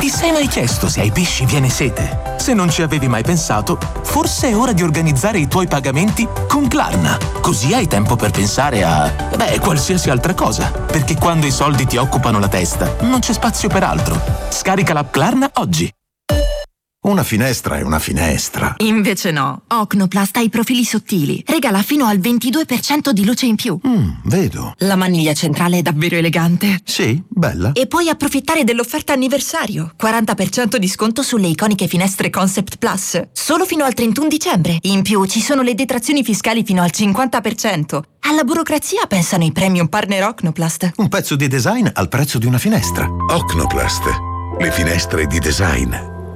Ti sei mai chiesto se ai pesci viene sete? Se non ci avevi mai pensato, forse è ora di organizzare i tuoi pagamenti con Klarna. Così hai tempo per pensare a, qualsiasi altra cosa. Perché quando i soldi ti occupano la testa, non c'è spazio per altro. Scarica l'app Klarna oggi. Una finestra è una finestra. Invece no. Ocnoplast ha i profili sottili. Regala fino al 22% di luce in più. Vedo. La maniglia centrale è davvero elegante. Sì, bella. E puoi approfittare dell'offerta anniversario. 40% di sconto sulle iconiche finestre Concept Plus. Solo fino al 31 dicembre. In più ci sono le detrazioni fiscali fino al 50%. Alla burocrazia pensano i premium partner Ocnoplast. Un pezzo di design al prezzo di una finestra. Ocnoplast. Le finestre di design.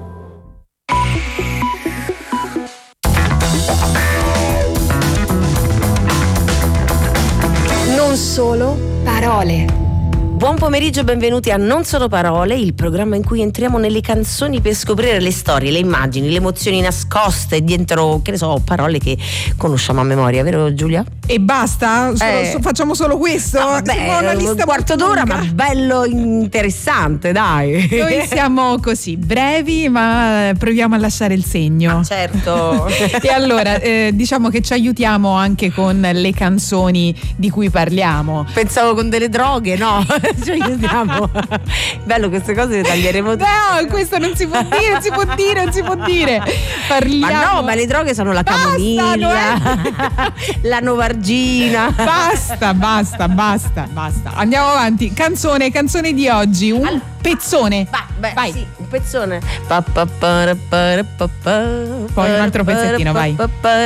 Non solo parole. Buon pomeriggio e benvenuti a Non Solo Parole, il programma in cui entriamo nelle canzoni per scoprire le storie, le immagini, le emozioni nascoste dietro, che ne so, parole che conosciamo a memoria, vero Giulia? E basta? Facciamo solo questo? Una lista un quarto d'ora, ma bello interessante, dai. Noi siamo così, brevi, ma proviamo a lasciare il segno. Certo. E allora, diciamo che ci aiutiamo anche con le canzoni di cui parliamo. Pensavo con delle droghe, no? Ci aiutiamo. Bello, queste cose le taglieremo. No, questo non si può dire, non si può dire. Parliamo. Ma no, ma le droghe sono la camomilla, la novargina. Basta. Andiamo avanti. Canzone di oggi. Un pezzone. Vai. Sì, un pezzone. Poi un altro pezzettino, vai.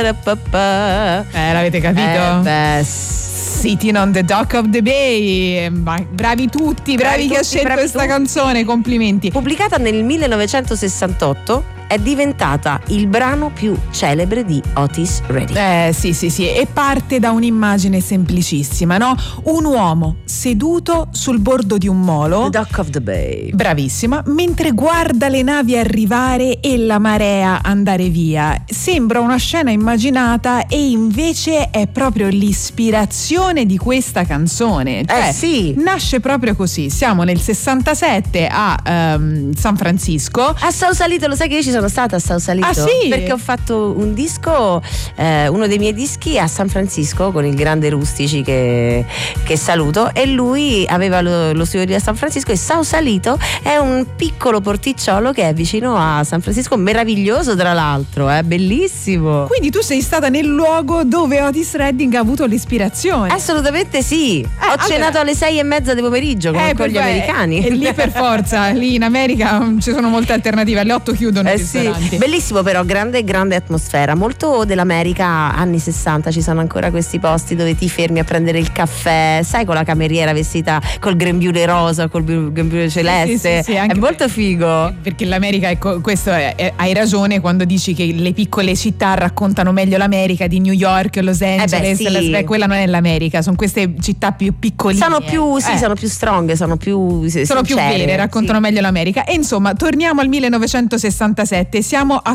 L'avete capito? Sitting on the Dock of the Bay. Bravi tutti, bravi che ha scelto questa canzone, complimenti. Pubblicata nel 1968, è diventata il brano più celebre di Otis Redding. Sì, e parte da un'immagine semplicissima, no? Un uomo seduto sul bordo di un molo, The Dock of the Bay. Bravissima, mentre guarda le navi arrivare e la marea andare via. Sembra una scena immaginata e invece è proprio l'ispirazione di questa canzone. Sì. Nasce proprio così. Siamo nel 67 a San Francisco. A Sausalito, lo sai che io ci sono stata a Sausalito? Ah, sì? Perché ho fatto un disco, uno dei miei dischi a San Francisco con il grande Rustici che saluto, e lui aveva lo studio di San Francisco, e Sausalito è un piccolo porticciolo che è vicino a San Francisco, meraviglioso tra l'altro, bellissimo. Quindi tu sei stata nel luogo dove Otis Redding ha avuto l'ispirazione? Assolutamente sì. Ho cenato alle 6:30 del pomeriggio come con gli americani. E lì per forza, lì in America ci sono molte alternative, alle 8 chiudono i ristoranti. Bellissimo, però grande atmosfera, molto dell'America anni 60. Ci sono ancora questi posti dove ti fermi a prendere il caffè, sai, con la cameriera vestita col grembiule rosa, col grembiule celeste. Sì, è molto figo, perché l'America, questo hai ragione quando dici che le piccole città raccontano meglio l'America di New York, Los Angeles, Las Vegas. Quella non è l'America, sono queste città più piccoline, sono più strong, sono più vere, raccontano meglio l'America. E insomma, torniamo al 1967, siamo a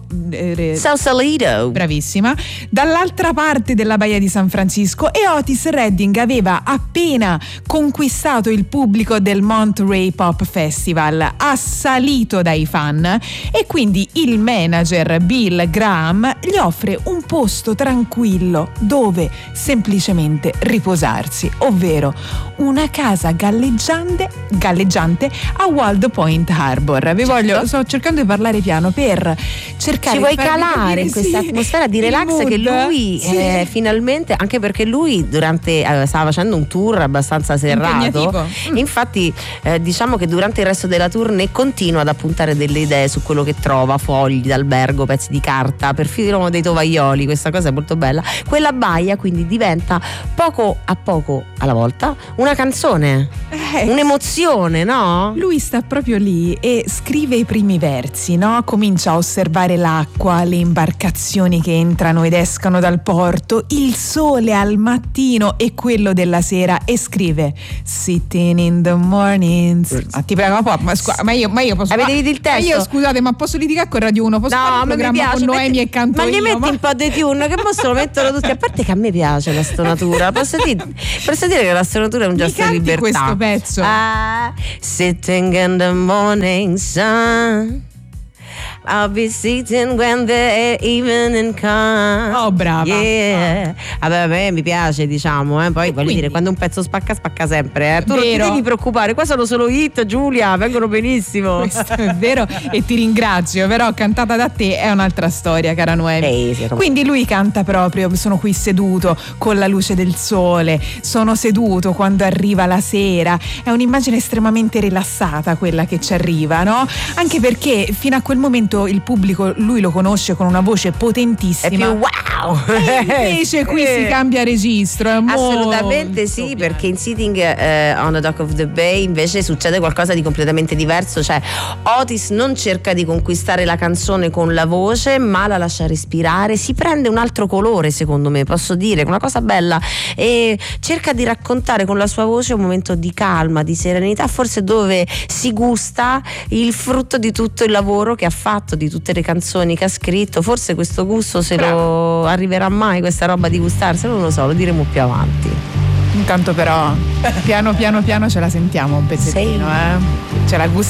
Sausalito. Bravissima, dall'altra parte della Baia di San Francisco, e Otis Redding aveva appena conquistato il pubblico del Monterey Pop Festival, assalito dai fan, e quindi il manager Bill Graham gli offre un posto tranquillo dove semplicemente riposarsi, ovvero una casa galleggiante a Wild Point Harbor. Sto cercando di parlare piano per cercare. Ci vuoi calare in questa atmosfera di relax che lui finalmente, anche perché lui stava facendo un tour abbastanza serrato, infatti diciamo che durante il resto della tournée continua ad appuntare delle idee su quello che trova, fogli d'albergo, pezzi di carta, perfino dei tovaglioli. Questa cosa è molto bella. Quella baia quindi diventa poco a poco alla volta una canzone, un'emozione, no? Lui sta proprio lì e scrive i primi versi, no? no? Comincia a osservare l'acqua, le imbarcazioni che entrano ed escono dal porto, il sole al mattino e quello della sera, e scrive Sitting in the mornings. Ti prego, ma io posso avete il testo? Io scusate, ma posso litigare con Radio 1? Posso fare un programma con Noemi e canto ma io? gli metti un po' di tune che poi se lo mettono tutti, a parte che a me piace la stonatura, posso dire che la stonatura è un gesto di libertà. Questo pezzo Sitting in the morning sun, I'll be sitting when the evening comes. Oh, brava. Yeah. Vabbè, a me mi piace, diciamo, poi voglio dire, quando un pezzo spacca sempre, tu non ti devi preoccupare, qua sono solo hit, Giulia, vengono benissimo. Questo è vero, e ti ringrazio, però cantata da te è un'altra storia, cara Noemi. Quindi lui canta proprio: sono qui seduto con la luce del sole, sono seduto quando arriva la sera. È un'immagine estremamente rilassata quella che ci arriva, no? Anche perché fino a quel momento il pubblico lui lo conosce con una voce potentissima, è più wow, e invece qui si cambia registro, è assolutamente sì, perché in Sitting on the Dock of the Bay invece succede qualcosa di completamente diverso, cioè Otis non cerca di conquistare la canzone con la voce, ma la lascia respirare, si prende un altro colore, secondo me, posso dire, una cosa bella, e cerca di raccontare con la sua voce un momento di calma, di serenità, forse dove si gusta il frutto di tutto il lavoro che ha fatto, di tutte le canzoni che ha scritto. Forse questo gusto se lo arriverà mai, questa roba di gustarselo, non lo so, lo diremo più avanti. Intanto però piano piano ce la sentiamo un pezzettino, ce la gustiamo.